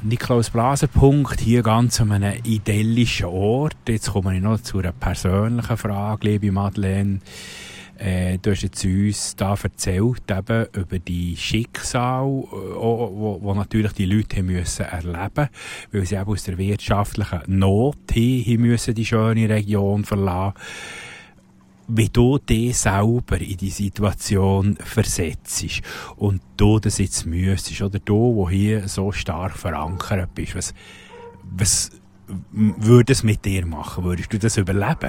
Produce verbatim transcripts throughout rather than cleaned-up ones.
Nikolaus Blaser-Punkt, hier ganz an einem idyllischen Ort. Jetzt komme ich noch zu einer persönlichen Frage, liebe Madeleine. Äh, du hast jetzt uns da erzählt eben über die Schicksale, wo, wo, wo natürlich die Leute haben müssen erleben, weil sie eben aus der wirtschaftlichen Not hin müssen die schöne Region verlassen. Wie du dich selber in die Situation versetzt und du das jetzt müsstest, oder du, der hier so stark verankert bist, was, was würde es mit dir machen? Würdest du das überleben?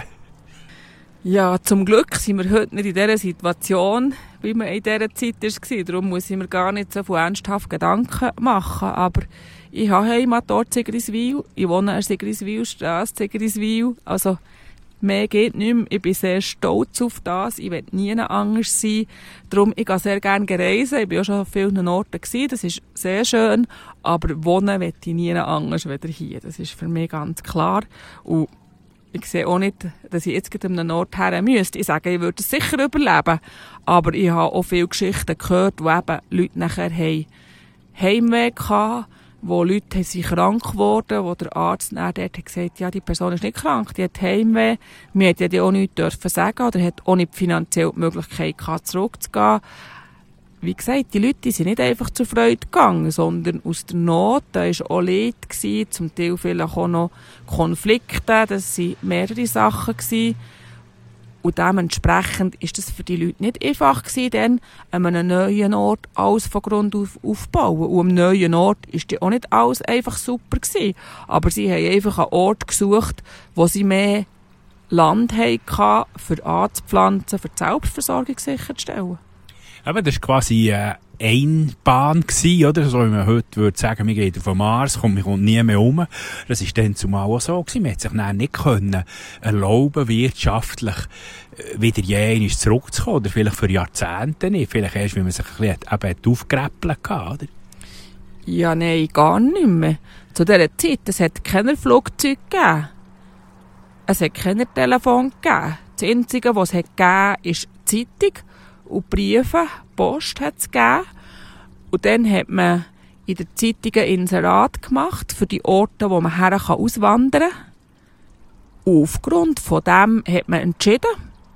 Ja, zum Glück sind wir heute nicht in dieser Situation, wie man in dieser Zeit war. Darum muss ich mir gar nicht so viel ernsthaft Gedanken machen. Aber ich habe Heimatort Sigriswil. Ich wohne in Sigriswilstrasse, Sigriswil. Also, mehr geht nicht mehr. Ich bin sehr stolz auf das. Ich will nie anders sein. Darum, ich gehe sehr gerne reisen. Ich war auch schon an vielen Orten. Das ist sehr schön. Aber wohnen will ich nie anders als hier. Das ist für mich ganz klar. Und ich sehe auch nicht, dass ich jetzt an einem Ort her müsste. Ich sage, ich würde es sicher überleben. Aber ich habe auch viele Geschichten gehört, wo eben Leute nachher Heimweh hatten, wo Leute sind krank geworden, wo der Arzt dann dort hat gesagt, ja, die Person ist nicht krank, die hat Heimweh. Wir hätten ja auch nichts dürfen sagen oder hat auch nicht finanziell die Möglichkeit gehabt, zurückzugehen. Wie gesagt, die Leute die sind nicht einfach zur Freude gegangen, sondern aus der Not. Da war auch Leid, zum Teil vielleicht auch noch Konflikte, das waren mehrere Sachen gewesen. Und dementsprechend ist es für die Leute nicht einfach gewesen, dann an einem neuen Ort alles von Grund auf aufbauen. Und am neuen Ort war auch nicht alles einfach super gewesen. Aber sie haben einfach einen Ort gesucht, wo sie mehr Land hatten, für anzupflanzen, für die Selbstversorgung sicherzustellen. Aber das war quasi äh, Einbahn gewesen, oder? So wie man heute würde sagen, wir gehen auf den Mars, kommt, man kommt nie mehr um. Das war dann zumal auch so gewesen. Man hat sich dann nicht können erlauben, wirtschaftlich äh, wieder jährlich zurückzukommen. Oder vielleicht für Jahrzehnte nicht. Vielleicht erst, wenn man sich ein bisschen eben aufgeräppelt hat, oder? Ja, nein, gar nicht mehr. Zu dieser Zeit, es hat keine Flugzeuge gegeben. Es hat keine Telefon gegeben. Das Einzige, was es hat gegeben, ist die Zeitung. Und Briefe, Post hat es gegeben. Und dann hat man in der Zeitung ein Inserat gemacht für die Orte, wo man her auswandern kann. Und aufgrund von dem hat man entschieden,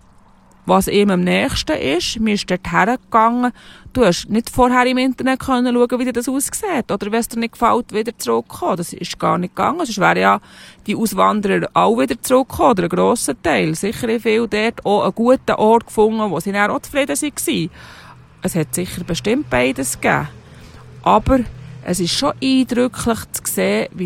was ihm am nächsten ist. Man ist dort hergegangen. Du hast nicht vorher im Internet können schauen, wie das aussieht. Oder wenn es dir nicht gefällt, wieder zurückkommen. Das ist gar nicht gegangen. Sonst wären ja die Auswanderer auch wieder zurückgekommen. Oder ein grosser Teil. Sicher viel dort auch einen guten Ort gefunden, wo sie dann auch zufrieden waren. Es hat sicher bestimmt beides gegeben. Aber es ist schon eindrücklich zu sehen, wie